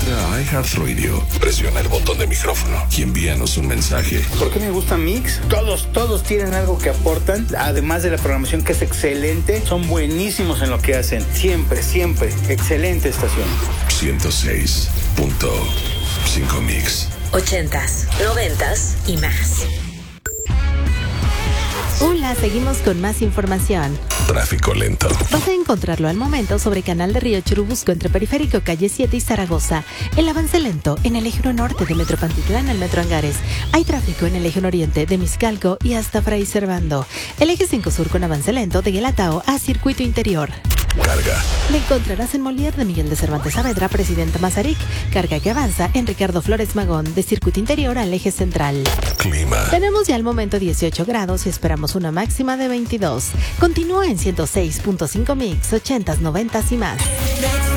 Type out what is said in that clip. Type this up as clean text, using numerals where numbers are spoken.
Entra a iHeartRadio, presiona el botón de micrófono y envíanos un mensaje. ¿Por qué me gusta Mix? Todos tienen algo que aportan, además de la programación que es excelente, son buenísimos en lo que hacen. Siempre, excelente estación. 106.5 Mix. 80s, 90s y más. Hola, seguimos con más información. Tráfico lento. Vas a encontrarlo al momento sobre Canal de Río Churubusco entre Periférico, Calle 7 y Zaragoza. El avance lento en el eje norte de Metro Pantitlán al Metro Angares. Hay tráfico en el eje oriente de Mixcalco y hasta Fray Servando. El eje 5 sur con avance lento de Guelatao a Circuito Interior. Carga. La encontrarás en Molière de Miguel de Cervantes Saavedra, Presidenta Mazarik. Carga que avanza en Ricardo Flores Magón de Circuito Interior al eje central. Clima. Tenemos ya al momento 18 grados y esperamos una máxima de 22. Continúa en 106.5 Mix, 80s, 90s y más.